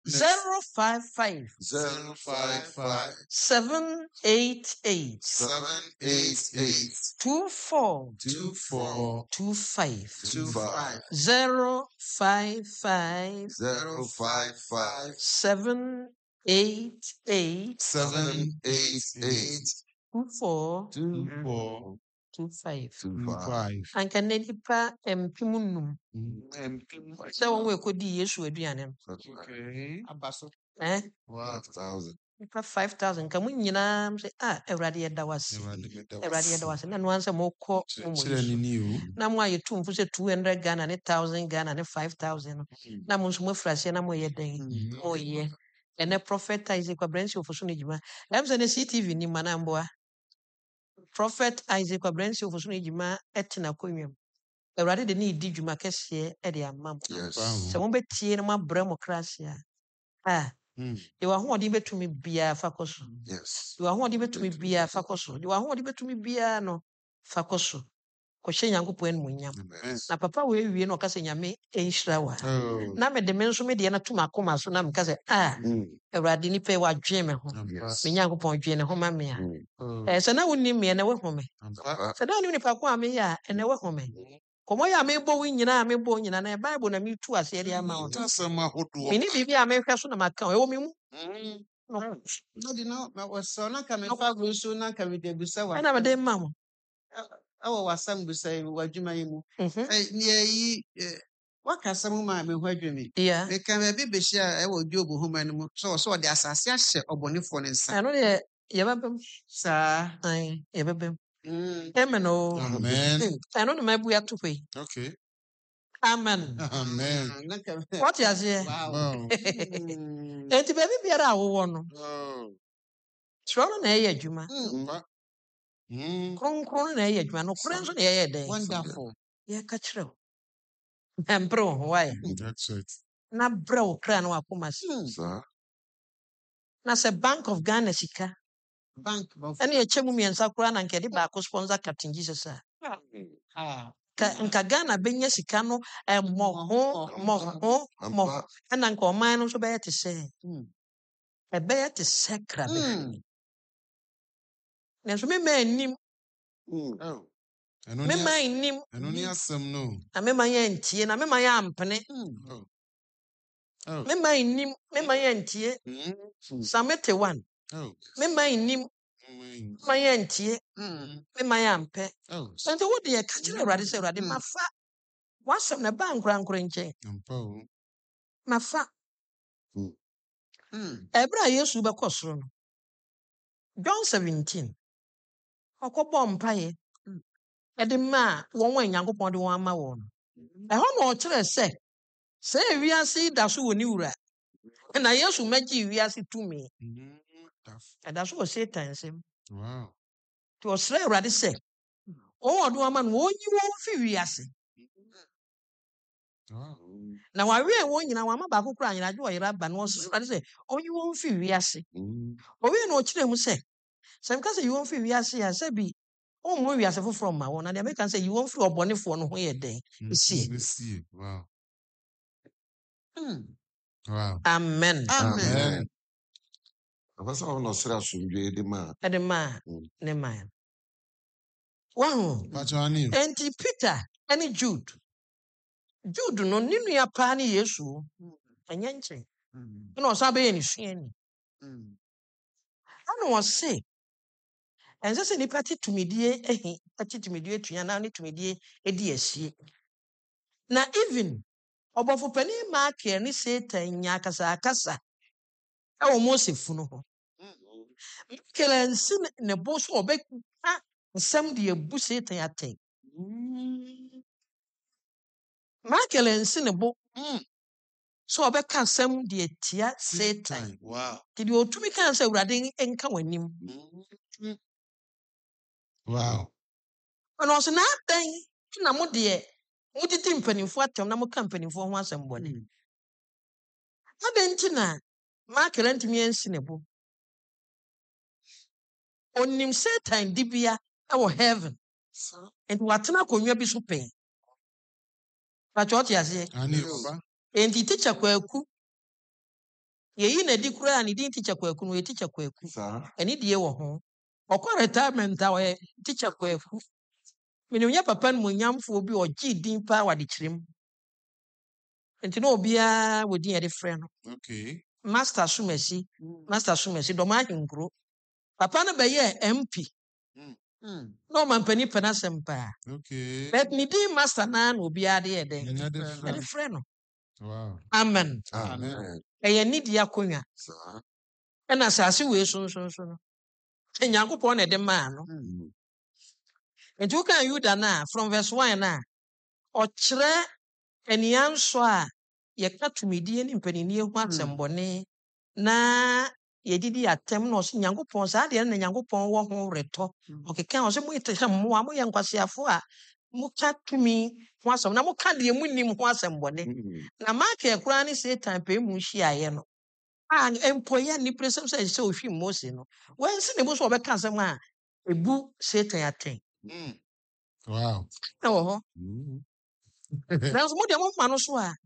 055 055 788 788 24 24 25 25 055 055 788 788 24 24 25 25 anka na nipa mpem num sɛ wɔn wɔ ekodi Yesu aduane no Okay. Abaso. Wow. 5,000. nipa 5000 nka mo nyinaa sɛ Awurade yɛda wo ase Awurade yɛda wo ase na no ansɛ mokɔ mo Yesu na mo ayɛ tumfo sɛ 200 Ghana ne 1000 Ghana ne 5000 no na mo nso mo afiri aseɛ na moyɛ dɛn moyɛ ɛnɛ Prophet Isaac Kwabransi Ofosu no gyima ɛm sɛ ne CTV ni ma na mboa Prophet Isaac Kwabransi Ofosu no gyima ɛte n'akonnwa mu Awurade de ne di dwuma kɛseɛ ɛde ama mo Yes. sɛ mo betie no mo abrɛ mo krase a deɛ ahoɔden bɛtumi biara fa kɔ so Yes. deɛ ahoɔden bɛtumi biara fa kɔ so deɛ ahoɔden bɛtumi biara no fa kɔ so kɔhyɛ Nyankopɔn animuonyam Amen. na papa wo ewie na ɔka sɛ Nyame ɛnhyira wa na mede me nso me deɛ no to m'akoma so na meka sɛ Awurade nipa yi wadwene me ho Yes. me Nyankopɔn dwene ne ho ma me a sɛ na wonnim me ɛnɛ woahu me sɛ na wonim nipa ko a meyɛ a ɛnɛ woahu me kɔmmɔ yɛ a mebɔ wo nyinaa na Bible na metu aseɛ de ama wo no mene biribi a mehwɛ so na maka ɛwɔ me mu Nadi na wasa na ka me fa gusu na ka me de busa wa. ɛna mede ma mo Awo wasam busa yi wadwuma yi mu. Mhm. Ne yi wakasa mu ma me ho adwumi. Yeah. Me ka me bi behia e wo Job homa no mu. So de asase ahye obonefo ne nsa. ɛno deɛ yɛbɛbɛm Saa. yɛbɛbɛm Mm. amen o Amen. ɛno na mabu ato hɔ yi Okay. amen Amen. Na ka. wɔte aseɛ Wow. enti baabi biara a wowɔ no Oh. twerɛ no na ɛyɛ adwuma Papa. kronkron no na ɛyɛ adwuma nokorɛ nso na ɛyɛ dɛn Wonderful. yɛka kyerɛ wo ɛmpere wo ho wae That's it. na brɛ wo kra na wakoma se Sir. na sɛ Bank of Ghana sika Bank of ɛne yɛkyɛ mu mmiɛnsa koraa na nka yɛde baako sponsor Captain Jesus a nka Ghana bɛnya sika no mmɔho ɛna nka ɔman no nso bɛyɛ te sɛ ɛbɛyɛ te sɛ krabe nanso mema anim Oh. mema anim Ɛno ni asɛm no. na mema yɛntie na mema yɛampene Oh. Oh. mema anim mema yɛntie Psalm 81 Oh. mema anim mema yɛntie mema yɛampɛ Oh. nti wode yɛka kyerɛ Awurade sɛ Awurade mafa wasɛm na ɛbaa nkorankora nkyɛn Ampa. mafa ɛberɛ a Yesu bɛkɔ soro no John 17 ɔkɔbɔ mpaeɛ ɛde ma wɔn a Nyankopɔn de wɔn ama wɔn no ɛhɔ na ɔkyerɛ sɛ ewiase yi da so wɔ ne wura na Yesu mɛgye wiase tumi ɛda so wɔ Satan nsam Wow. nti ɔsrɛ Awurade sɛ wɔn a ɔde wɔn ama no wɔnyi wɔn fi wiase Wow. na wawie wɔn nyinaa wɔn ama baako kora anyinadwo wɔ yere aba na ɔsrɛ Awurade sɛ ɔnyi wɔn fi wiase owie na ɔkyerɛ mu sɛ meka sɛ yi wɔn fi wiase a sɛ bi ɔmmɔ wiase foforɔ mma wɔn na deɛ meka sɛ yi wɔn firi ɔbɔnefoɔ no ho yɛ dɛn esie Wow. Wow. amen Amen. Abasa ono sra asomdwe de ma. ɛde ma ne man wahu Pachani. enti Peter ɛne Jude no ne nua paa ne Yesu ɛnyɛ nkyɛn ɛna ɔsan bɛyɛ ne suani ɛna ɔse ɛnsɛ sɛ nnipa te tumidie atua na ne tumidie edi asie na even ɔbɔfo panin Michael ne Satan nya akasa ɛwɔ Mose funu hɔ Michael ansi ne bo so ɔbɛka nsɛm de abu Satan atɛn Michael ansi ne bo so ɔbɛka nsɛm de atia Satan Wow. nti deɛ ɔtumi ka sɛ Awurade nka w'anim Wow. ɔno ɔso na adɛn na mo deɛ motete mpanimfoɔ atɛm na moka mpanimfoɔ ho asɛm bɔne adɛn nti na Michael antumi ansi ne bo onim Satan dibea ɛwɔ heaven nti watena akonnwa bi so pɛn patwa ɔte aseɛ Ani Baba. enti teacher Kwaku Ye na di kura ni din teacher Kwaku no teacher Kwaku. Sir. Ani die wo ho. Okwa retirement a we teacher Kwaku. Mene nya papa no nyamfo obi ogye din pa wa de kyerem. Enti no obia wo din ye de frɛ no. Okay. Master Sumesi do ma hinkro. Papa no be ye MP. No man pani penasem pa. Okay. But ni din master na obia de ye de. Any other Ye de frɛ no. Wow. Amen. Amen. Eye ni dia konya. Sir. Na asase we so no. Nyankopɔn na de ma no. Enti wo kan Yuda na from verse 1 na ɔkyerɛ anianso a yɛka tumidie ne mpanini ho asɛmbɔne na yɛdidi atem na ɔso Nyankopɔn saa deɛ na Nyankopɔn wɔ ho retɔ ɔkeka ɔso mo yɛ mmoa mo yɛ nkwasiafo a moka tumi ho asɛm na moka deɛ munim ho asɛmbɔne na maaka koraa ne Satan pɛ mu hyiaeɛ no empo yɛ ni presem sɛ ohwi Mose no wɔnsi ne bo so ɔbɛka asɛm a ebu Satan atɛn. Wow. Nanso mo de mo ma no so a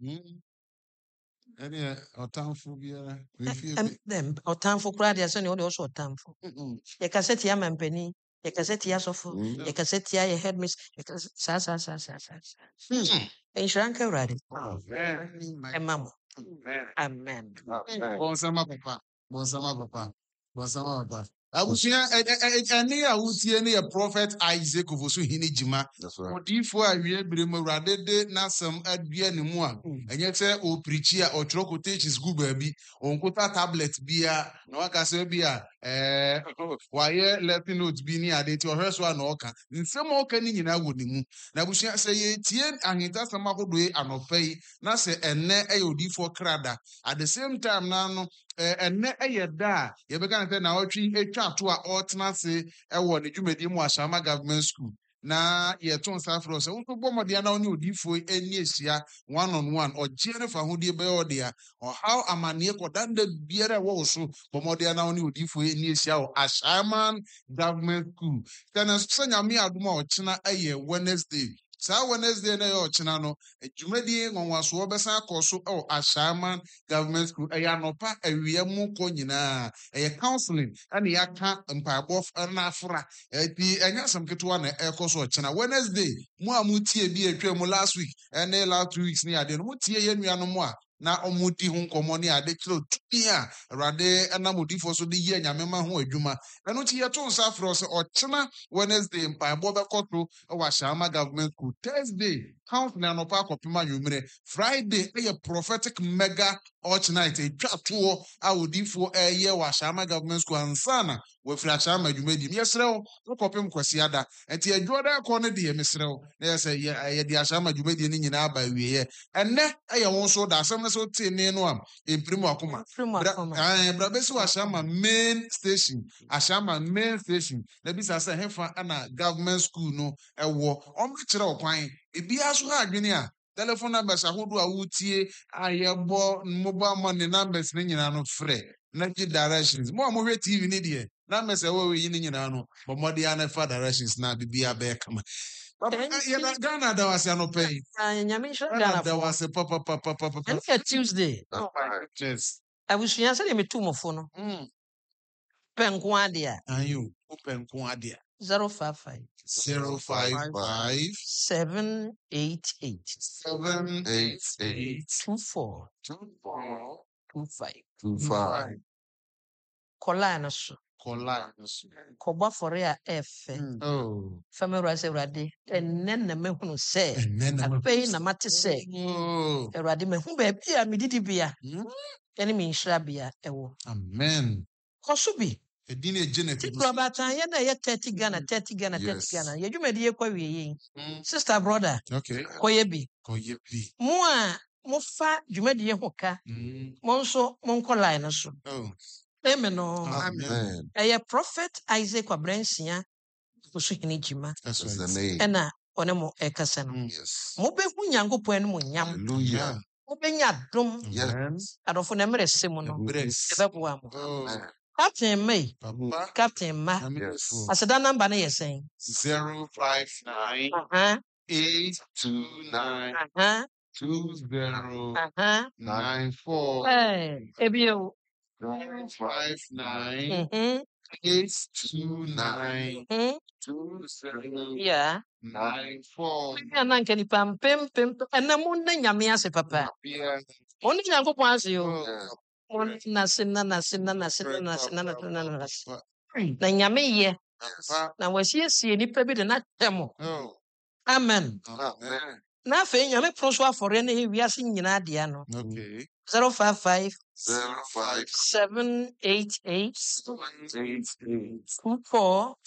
Any otamfo biara. Otamfo kura de asɛ ne o de so otamfo. Ye kaseti ya mampani, ye kaseti ya sofo, ye kaseti ya ye headmiss, ye sa. Enshranka urade. Emamo. Amen. Bonsama papa. Abusua ene ya wutie ne prophet Isaac Ofosu hini jima. Odifo awie bere mu urade de nasem adua ne mu a enye se o preach a o tro quotations gu baabi onkota tablet bia na waka se bia waye let note bi ni ade ti o hweso a na oka nsem oka ni nyina wo ne mu na abusua se ye tie ahenta sama hodoe anopai na se enne e odifo krada at the same time na no enne eyeda ye be kan say na otwi etwa to a otna se ewo ne dwumadi mu Ashama Government School na ye ton sa fro se wo bo mode na oni odifo eni esia one on one ogye ne fa hodie be odea or how amane kodanda biere wo so bo mode na oni odifo eni esia o Ashama Government School kana so nyame adom a ochina eye Wednesday sa Wednesday na yo china no dwumadi nwanwaso obesa akoso Ashama Government School anopa awie mu ko nyina counseling and yaka mpaabo na afra eti enya samketo na ekoso china Wednesday mu amutie bi atwa mu last week and last 2 weeks ni ade no mutie ye nuano mu a na omudi hu nkomo ni ade kiro tumi a rade na modifo so de ye nyamema ho adwuma eno ti ye to nsa afro so ochina Wednesday mpaabo be koto wa Ashama Government School Thursday counseling anopa akopema yumre Friday prophetic mega Arch night a twatwo awodifo ye wa Ashama Government School ansana we fira Ashama dwumadi yesrew wo kopem kwasiada enti adwoda ko ne de mesrew na yese ye de Ashama dwumadi ni nyina aba wieye enne ye won so da asem so tene no am emprimu akoma bra besi wa Ashama main station na bisa se hefa ana government school no ewo o ma kire okwan ebia so ha adwene a telephone numbers ahodo a wutie ayebo mobile money numbers ni nyina no frɛ na gi directions mo hwe TV ni de numbers e we yi ni nyina no bo mode ya na fa directions na bibia be kama ya Ghana da wase anopɛ nyame nhwe Ghana da wase papa and Tuesday yes abusua se de metumofo no penko ade a ayo penko ade a 055 788 24 25 kola na so koba fore a efe famera se urade enne na mehunu se apei na mate se urade mehu ba bia medidi bia ene me nhira bia ewo amen kosubi edine ejeneti brother ye na ye 30 Ghana ye dwumadi ye kwa wiye sister brother okay koyebi mo a mo fa dwumadi ye hoka mo nso mo nko line no so amen no Amen. Eye prophet Isaac Abransia Ofosu hini jima That's the name. ena one mo ekasa no Yes. mo be hu Nyankopɔn no mo nyam Hallelujah. mo be nya dom Yes. adofo na mere semu no ebe boa mo Captain May papa Captain Ma Yes. aseda number na yesen 059 829 2094 ebio 59 mhm 829 yeah 94 na nke nipa mpem ena mu na nyame ase papa oni nyankopɔn ase yo oni na se na nyame ye na wasiesie nipa bi de na temo amen na afei nyame pro so afɔre na wiase nyinaa de no 055 788 24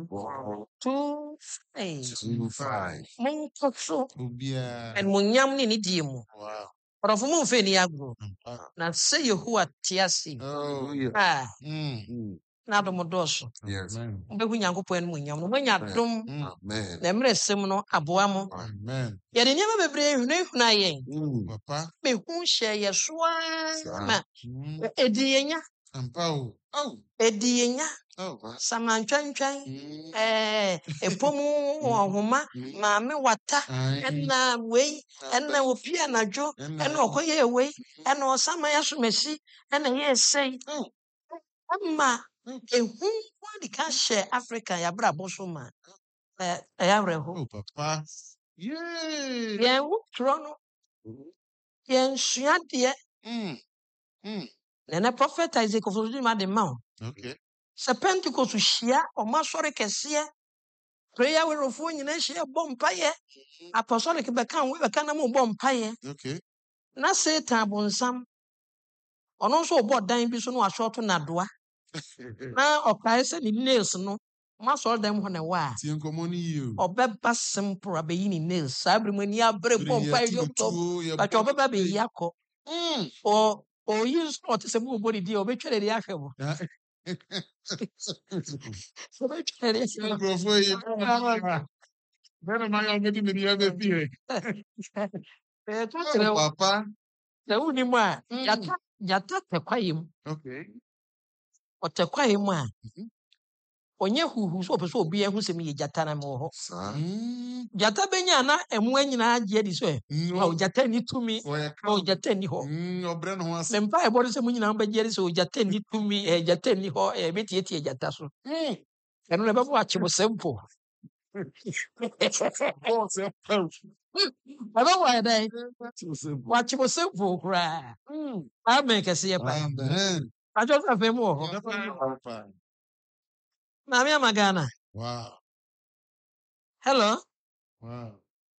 25 Monkoso and munyam ni die mu ɔrɔfo mu mfe ni agro na sɛ Yehowa te ase na adom dɔɔso wobɛhu Nyankopɔn mu nyam no moanya dom na mmerɛ sɛm no aboa mo yɛde nneɛma bebree hunahuna yɛn mehu hyɛ yɛ soa ma ɛdi yɛnya samantwantwan epomu ɔhoma maame wata ɛna wei ɛna opi anadwo ɛna ɔkɔyɛ wei ɛna ɔsama yasomasi ɛna yɛ sei ama ehu wadi ka hyɛ Africa yabra boso ma ɛyawre ho yɛn wotro no yɛn suadeɛ na prophet Isaac of Ozuma de ma sɛ Pentecost hyia ɔma sɔre kɛseɛ prayer we rofo nyina hyia bɔ mpaeɛ apostolic bɛka wo bɛka na mo bɔ mpaeɛ na Satan bonsam ɔno nso bɔ dan bi so no asɔto na doa na ɔkae sɛ ne nails no ma sɔre dan ho na wa ɔbɛba simple abeyi ne nails saa bere mu ni abre bɔ mpaeɛ yɔtɔ but ɔbɛba beyi akɔ o use not sɛ mo bɔ di ɔbɛtwa de ahwɛ mo Papa. Yata tekwayim. Otekwayim a. Onye huhu so opeso obi ehu se me jata na me ho. Jata benya na emu anyina agye di so e. O jata ni tumi. O jata ni ho. Obre no ho ase. Mempa e body se mu nyina ba gye di so jata ni tumi jata ni ho betietie jata so. Eno na be bo ache bo sempo. Baba why dai? Watch mo sempo kra. Amen kase ye pa. Amen. Ajo sa fe mo ho. Mami amagana. Wow. Hello. Wow.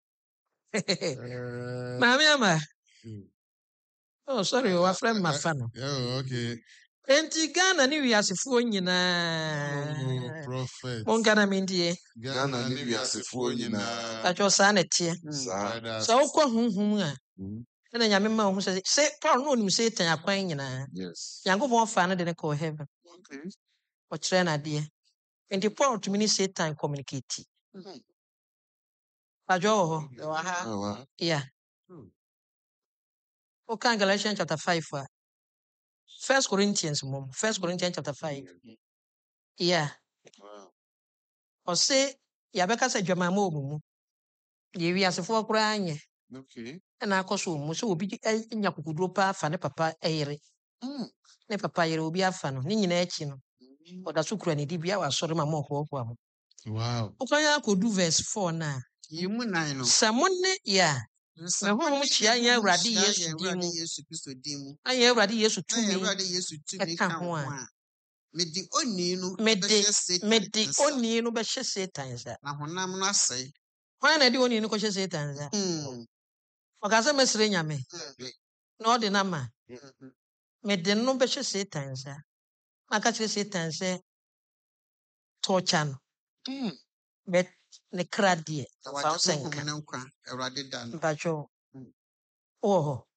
Mami ama. Oh, sorry, your friend my fan. Oh, okay. Enti Ghana ni wiasefuo Oh, nyina. prophet. Mon Ghana mindie. Ghana ni wiasefuo nyina. Acho sa na tie. So ukọ hunhun a. Na nyame ma hu say Paul no nim say tan akwan nyina. Yes. Yankofo fa na de ne ko heaven. Okay. O kire na de. Enti Paul to me Satan communicate. Ajo ho. Yeah. Okay, Galatians chapter 5. 1 Corinthians mom. 1 Corinthians chapter 5. Yeah. Wow. Or say yabeka say dwama ma omumu. Ye wi asefo kura anye. Okay. Na akoso omumu so obi nya kokuduro pa fa ne papa eyere. Ne papa yere obi afa no. Ne nyina echi no. Oda so kura ne di bia wa sori ma mo ko am. Wow. Okanya kodu verse 4 na. Yimu nine no. Samonne ya. Me ho chia nya Awurade Yesu dimu. Anya Awurade Yesu tumi ka ho a. Medi oni no bɛhyɛ Satan sa. Na honam no asɛe. Hwan na de oni no kɔhyɛ Satan sa? Ɔka sɛ mesere nyame. Na ɔde na ma. Mede no bɛhyɛ Satan sa. Aka kyerɛ Satan sɛ torture no. Bet ne kra deɛ. Fa senka. Awurade da no. Mpacho. Oh.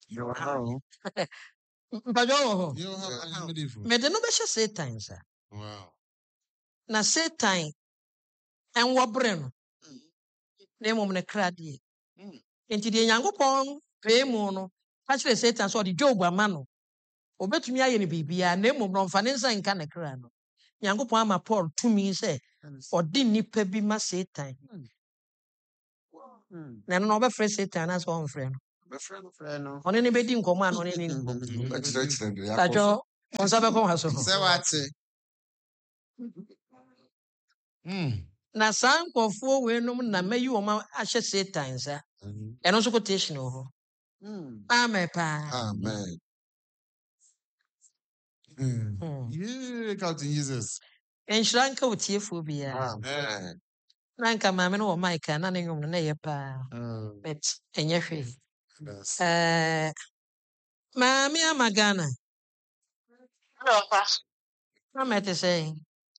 Mpacho. Mede no bɛhyɛ Satan sa. Wow. Na Satan enwo bre no. Na emom ne kra deɛ. Enti de Nyankopɔn pay mu no. Ka kyerɛ Satan so ɔde Job ama no. Obetumi aye ne bibia na emom no mfa ne nsa nka ne kra no. Nyankopɔn ama Paul tumi sɛ ɔde nipa bi ma Satan. Na no obɛfrɛ Satan na so ɔmfrɛ no. One ne bedi nkɔmɔ ano ne ne nkɔmɔ. Tajo onsa be ko haso. Sɛ wate. Na saa nkɔfoɔ wei nom na mayi wɔn ahyɛ Satan nsa. Ɛno nso quotation wɔ hɔ. Amen pa. Amen. Yeah, Captain Jesus. Enhyira nka otiefoɔ biara. Amen. Na nka maame no wɔ mic a na ne nwom no na yɛ pa. But ɛnyɛ hwee. Maame ama Ghana. Hello, pa. Na mɛte sɛ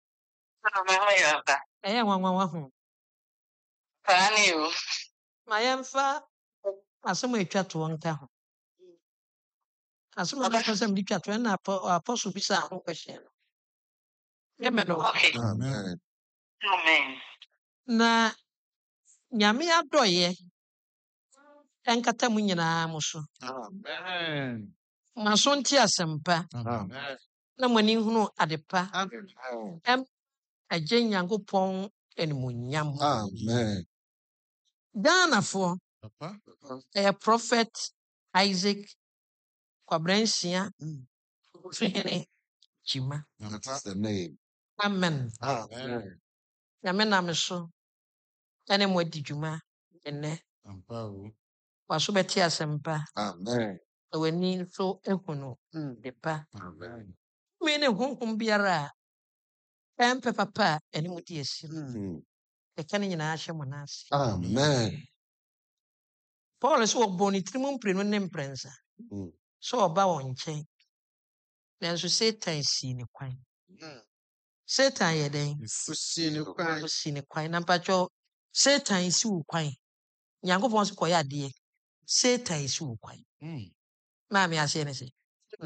ɛyɛ nwanwa ho. Pani o. Ma yɛmfa asɛm a atwa toɔ nka ho. Asɛm a bɛka sɛ mede twa toɔ na apostle bi sa ho question. Yɛmɛ no. Okay. Amen. Amen. Na nyame adɔyɛ ɛnkata mu nyinaa mo so. Amen. Ma so nte asɛmpa. Amen. Na mo ani hunu adepa. Amen. Agye Nyankopɔn animuonyam. Amen. Ghanafoɔ Papa. ɛyɛ Prophet Isaac Kwabransia Hene Jima. That's the name. Amen. Amen. Nyame nam so ɛne mo adi dwuma ɛnɛ. Waso bɛte asɛmpa. Amen. Na w'ani nso ehunu depa. Amen. Me ne honhom biara a ɛmpɛ papa a ɛne mo di asi. Ɛka ne nyinaa hyɛ mo n'ase. Amen. Paul sɛ wɔbɔ ne tirim mprenu ne mprɛnsa. Sɛ ɔba wɔn nkyɛn. Nanso Satan sii ne kwan. Satan yɛ dɛn? Osi ne kwan. Na mpatwɔ Satan si wo kwan. Nyankopɔn sɛ kɔyɛ adeɛ. Satan si wo kwan. Maame ase ne sɛ.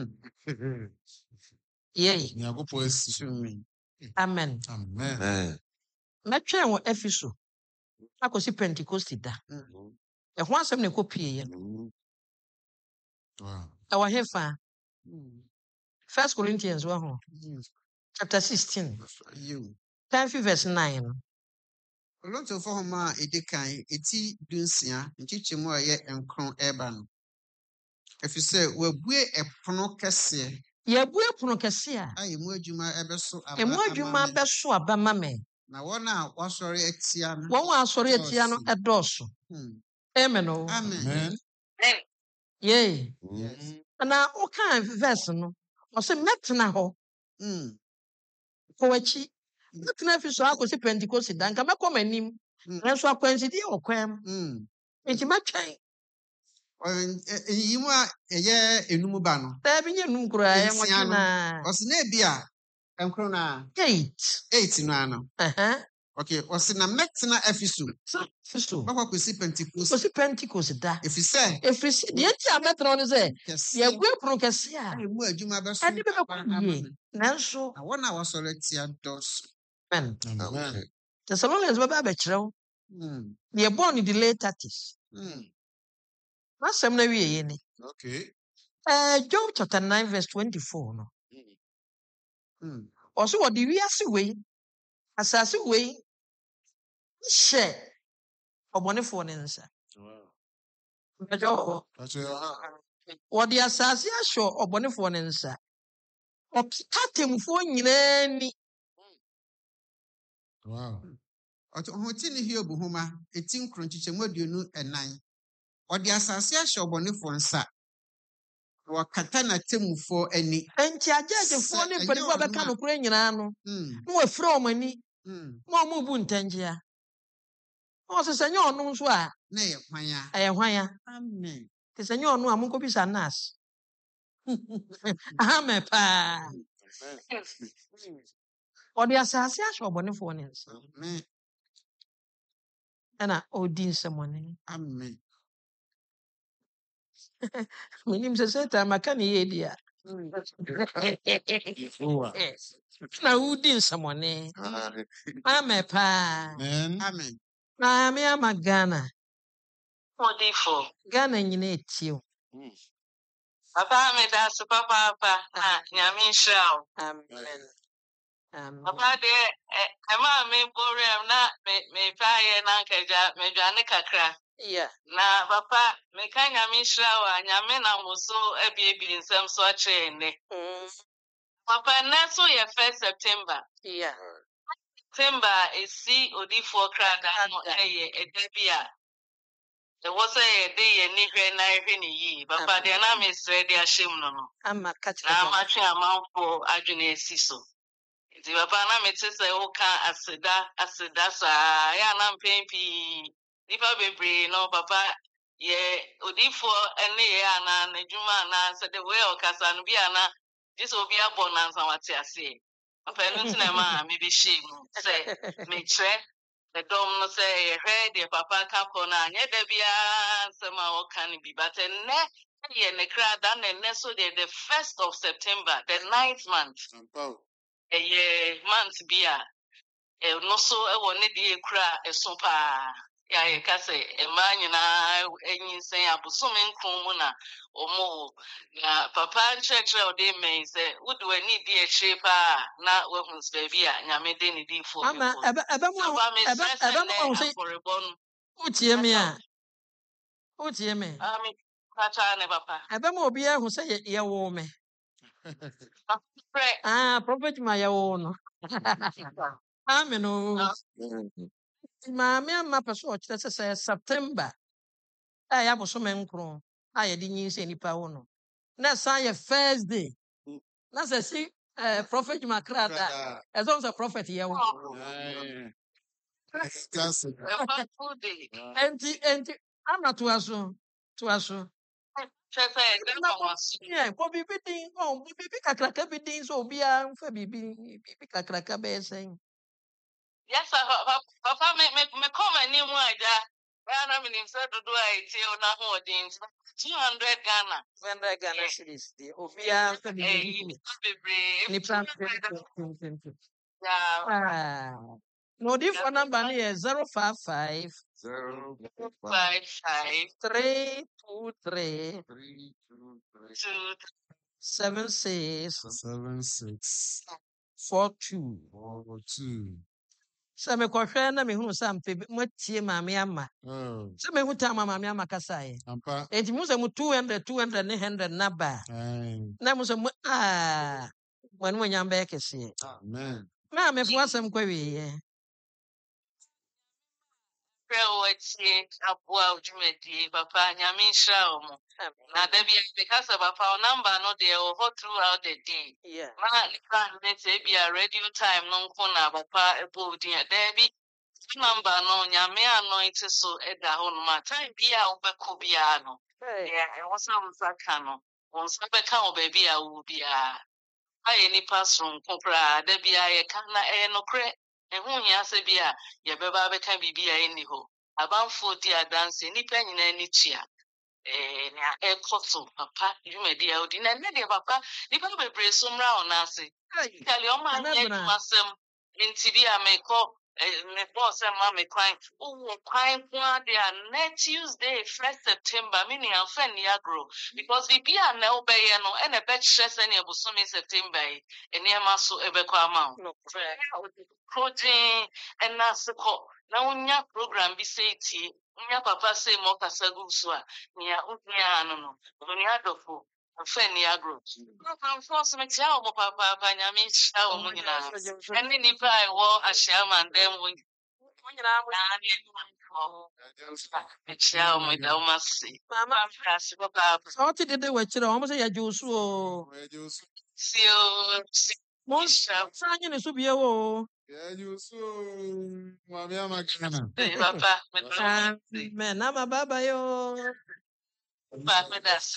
Yɛyi. Nyankopɔn asi me. Amen. Amen. Mɛtwɛn wɔ Efeso. Akɔsi Pentecost da. Ɛho asɛm na ɛkɔ pie yɛ. Wow. Ɛwɔ hefa. 1 Corinthians wɔ ho. Chapter 16. 10:9. Olonto for homa edikan eti dunsia nchichemu a ye enkron eba no. Efise wabue epono kese. Yɛabue pono kɛse a. Ayi mu adwuma ebeso aba. Emu adwuma bɛso aba ma me. Na wona wasɔre atia no. Wɔn a asɔre atia no ɛdɔɔso. Amen. Amen. Yay. Na woka verse no. Ɔsɛ mɛtena hɔ. Kɔwachi. Mɛtena fi so akɔsi Pentecost da nka mɛkɔ m'anim. Nanso akwansidi wɔ kwan mu. Enti mɛtwɛn. Yimu a eye enum ba no. Da bi nye num kura ye nwɔtwe na. Ɔsena bi a enkron na 8 no ano. Okay, ɔsena mɛtena Efeso. Efeso. Bako kosi Pentecost. Kosi Pentecost da. Efise. Deɛ nti a mɛtena no sɛ yɛabue pono kɛse a. Mu adwuma bɛso. Ɛde bɛkɔ yie. Nanso. Na wɔn a wɔsɔre tia dɔso. Amen. Amen. Thessalonians bɛba abɛkyerɛ wo. Deɛ bɔɔ ne delay tactics. Masɛm na wie yɛ ni. Okay. Job chapter 9 verse 24 no. Ɔso wɔde wiase wei, asase wei hyɛ ɔbɔnefoɔ ne nsa. Wɔde asase ahyɛ ɔbɔnefoɔ ne nsa. Ɔkeka temfoɔ nyinaa ni. Wow. Ɔto hoti ne Hiob homa eti nkron kyekyɛmu 29. Ɔde asase ahyɛ ɔbɔnefoɔ nsa. Wakata na temufo ani. Enti agyagefoɔ ne mpanimfoɔ a bɛka no kora nyinaa no. Na wɔafira wɔn ani. Na wɔn bu ntɛnkyea. Na wɔsɛ sɛ nyɛ ɔno nso a. Na ɛyɛ hwan a. Ɛyɛ hwan a. Amen. Te sɛ nyɛ ɔno a monkɔbisa nurse. Amen paa. Ɔde asase ahyɛ ɔbɔnefoɔ ne nsa. Amen. Ɛna ɔdi nsɛmɔne. Amen. Menim sɛ Satan maka ne yɛ di a. Na wodi nsɛmɔne. Amen paa. Amen. Na me ama Ghana. Odifo. Ghana nyina etie o. Papa me da so papa nyame nhyira o. Amen. Papa de ma me borem na me pa ye na nkaja me dwane kakra. Yeah. Na papa meka nyame nhyira wa nyame na mo so ebiebiri nsɛm so akyerɛ nnɛ. Papa nɛ so yɛ 1 September. Yeah. September esi odifoɔ krada no ɛyɛ ɛda bi a ɛwɔ sɛ yɛde yɛni hwɛ na ɛhwɛ ne yie. Papa deɛ na mesrɛ de ahyɛm no no. Ama Na amatwe amanfoɔ adwene asi so. Nti papa na mete sɛ woka aseda saa ya na mpɛn pii nipa bebree no papa ye odifoɔ ɛne yɛ ana n'adwuma ana sɛ de wei ɔkasa no bi ana gye sɛ obi abɔ nansa wate aseɛ. Papa ɛno nti na ɛma mebɛhyɛ mu sɛ mekyerɛ ɛdɔm no sɛ yɛhwɛ deɛ papa ka kɔ no anyɛ da biara nsɛm a wɔka no bi but ɛnnɛ yɛ ne krada na ɛnnɛ so deɛ the 1st of September the 9th month month bi a no so ɛwɔ ne deɛ kura ɛso paa ya yɛka sɛ mmaa nyinaa ɛnyinsɛn abosome nkron mu na ɔmo na papa nkyerɛkyerɛ ɔde mmɛn sɛ wode w'ani di akyire paa na wahu baabi a nyame de ne diifoɔ Ama ɛbɛmo wotie me a wotie me kacha ne papa ɛbɛmo obi ahu sɛ yɛwo me prophet ma yɛwo no amen o maame ama pɛ so ɔkyerɛ sɛ September a yɛ abosome nkron a yɛde nyinsɛ nipa wo no na san yɛ first day na sɛ si prophet ma krada ɛsɛ sɛ prophet yɛwo enti ama toa so bibi kakraka bi din so obiara mfa bibi kakraka bɛyɛ sɛn. Yes, papa me come anymore aja. Ghana minim say dodo a eti ona ho odin 200 Ghana. 200 Ghana cedis. The obia mfa bibi. Ni plan. Yeah. No different number here 055 323 76 42. Sɛ mekɔhwɛ na mehu sɛ moatie maame ama sɛ mehu ta ma maame ama kasaeɛ enti mu sɛ mu 200 ne 100 na ba na mu sɛ mane monyam bɛyɛ kɛseɛ na mefo asɛm kɔ wieɛ Papa nyame nhyira wo mo na da bia because papa number no dey throughout the day na nipa ne say bia radio time no nko na papa ebo din da bi number no nyame anoint so eda ho no ma time bia wobɛkɔ bia no yeah what's up saka no wonsa bɛka wo ba bia wo bia aye nipa sonko kra da bia ye ka na nokre ehu hia sɛ bia ye bɛba bɛka bibia ɛni ho abanfo di adanse nipa nyina ni tua na ekoto papa dwumadi a odi na ne de papa nipa bebre so mra ona ase kali o ma nye masem nti bi a mekɔ me boss ma me kwan o kwan kwa de na Tuesday 1st September me ni amfa ni agro because bi a na obeye no e na be kyerɛ sɛ ne abosome September yi eniema so ebekɔ ama wo protein and na sekɔ na unya program bi say tie unya papa say mo kasa gu so a nia unya no unya dofo amfa ni agro papa force me tia o papa nyame hia o mo nyina ene nipa I wo ahyia man dem wo nyina Mama, papa. So ti dede we kire o mo se ya josu o. Mo sanyi ne so bie wo. Ya josu. Mami amakana. Papa, me na ma baba yo. Papa das.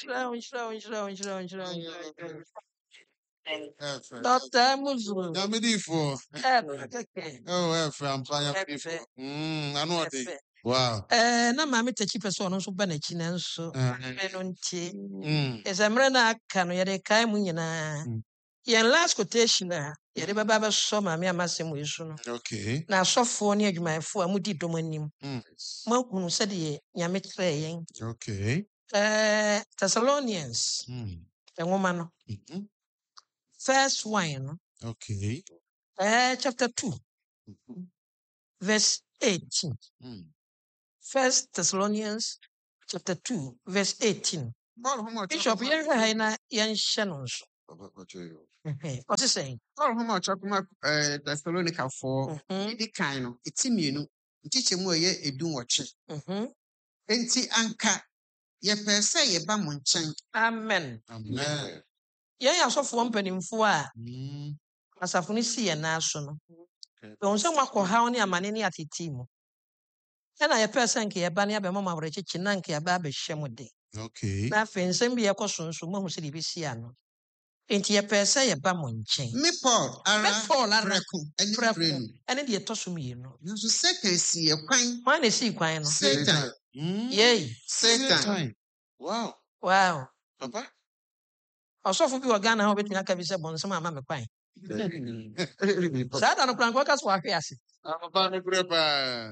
Dr. Muzu. Yamidifo. Ampanya Yamidifo. Anu ade. Wow. Na mama tachi person no so ba na chi na nso. Eno ntie. Esamre na aka no ye de kai mu nyina. Yen last quotation a ye de baba ba so mama amasem we so no. Okay. Na asofo ne adwumayefo a mudi dom anim. Ma hunu se de nyame kire yen. Okay. Thessalonians. Enwoma no. First one. Okay. Chapter 2. Verse 18. 1 Thessalonians chapter 2, verse 18. Bishop, you're na yanhyɛ no nso. Ɔte sɛn? Paul homa ɔkyerɛkoma Thessalonicafoɔ edi kan no eti mmienu nkyekyɛmu a ɛyɛ edunwɔtwe. Enti anka yɛpɛ sɛ yɛba mo nkyɛn. Amen. Amen. Yɛn asɔfoɔ mpanimfoɔ a asafo no si yɛn nan so no. Bɛn sɛ mo akɔhaw ne amane ne atete mu. Ɛna yɛpɛ sɛ nka yɛba ne abɛma mo awerɛkyekye na nka yɛba abɛhyɛ mo de. Okay. Na afei nsɛm bi yɛkɔ so nso mo ahu sɛ deɛ ebesi ano. Enti yɛpɛ sɛ yɛba mo nkyɛn. Me Paul ara prɛko ɛne deɛ ɛtɔ so mmienu. Nanso Satan si kwan. Hwan na esii kwan no? Satan. Yei. Satan. Wow. Papa. Ɔsɔfo bi wɔ Ghana ha obetumi aka bi sɛ bɔnsɛm ama me kwan. Saa da no kora nkɔ ka so ahwe ase. Papa no brɛ pa.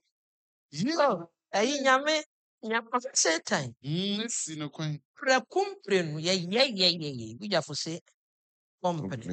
Ɛyi nyame Satan. Si no kwan. Prɛko no yɛ. Bujafo se ɔmpene.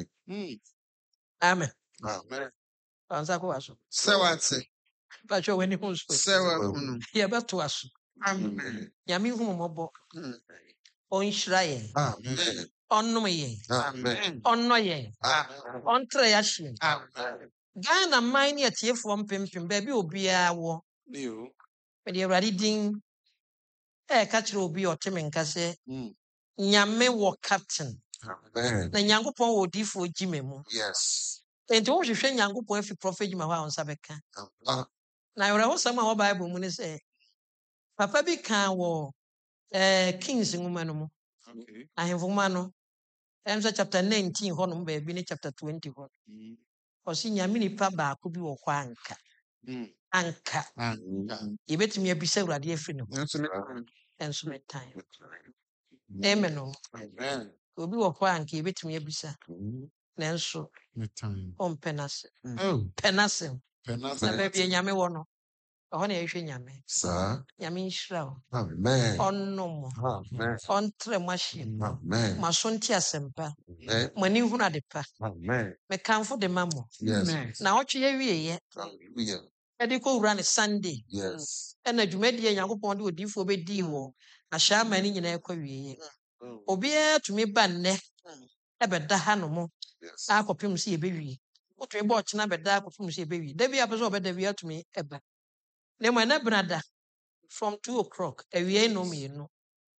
Amen. Amen. Ansa ko aso. Sɛ wate. Ba cho wani hu so. Sɛ wahunu. Yɛbɛto aso. Amen. Nyame hu mmɔbɔ. Ɔnhyira yɛn. Amen. Ɔnnom yɛn. Amen. Ɔnnɔ yɛn. Amen. Ɔntrɛ yɛahye. Amen. Ghana man ne atiefoɔ mpempem baabi obiara wɔ. Mede Awurade din ɛka kyerɛ obi a ɔte me nka sɛ Nyame wɔ captain. Amen. Na Nyankopɔn wɔ odiyifoɔ gyime mu. Yes. Enti wohwehwɛ Nyankopɔn afi prophet gyima hɔ a wo nsa bɛka. Na awerɛhosɛm a wɔ Bible mu ne sɛ papa bi kaa wɔ Kings nwoma no mu. Ahemfo nwoma no. Ɛm sɛ chapter 19 hɔ nom baabi ne chapter 20 hɔ. Ɔse Nyame nipa baako bi wɔ hɔ anka. Yɛbɛtumi abisa Awurade afiri ne ho. Ɛnso me time. Amen. Amen. Obi wɔ hɔ anka yɛbɛtumi abisa. Nanso ɔmpɛ n'ase. Pɛ n'ase. Na baabi a Nyame wɔ no. Ɛhɔ na yɛhwɛ Nyame. Nyame nhyira wo. Amen. Ɔnnom mo. Amen. Ɔntrɛ mo ahye mu. Amen. Mo aso nte asɛmpa. Mo ani hunu ade pa. Amen. Mekamfo de ma mo. Yes. Na ɔtwe yɛwieyɛ. Hallelujah. Ɛde kɔwura ne Sunday. Yes. Ɛna dwumadie Nyankopɔn de odiyifoɔ bɛdii wɔ ahyɛ ama ne nyinaa ɛkɔ wieyɛ. Obiara tumi ba nnɛ ɛbɛda ha no mo. Akɔpem sɛ yɛbɛwie. Wotumi bɔ ɔkyena bɛda akɔpem sɛ yɛbɛwie. Da bi a pɛ sɛ ɔbɛda wie atumi ɛba. Na mmom ɛna benada from 2 o'clock awie no mmienu.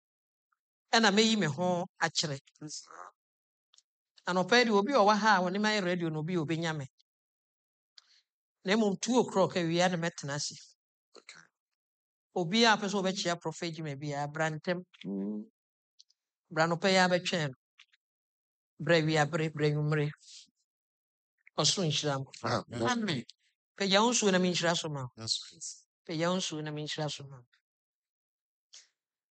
Ɛna meyi me ho akyerɛ. Anɔpa de obi ɔwɔ ha a wɔne ma yɛ radio no obi a obɛnya me. Na mmom 2 o'clock awie na mɛtena ase. Obi a pɛ sɛ ɔbɛkyia prophet gyima bi a brantam. Branɔpa yi abɛtwɛn no. Brɛ wi abre brɛ nwumre. Ɔsoro nhyira mo. Amen. Pagya wo nsuo na menhyira so ma wo. Yes. Pagya wo nsuo na menhyira so ma wo.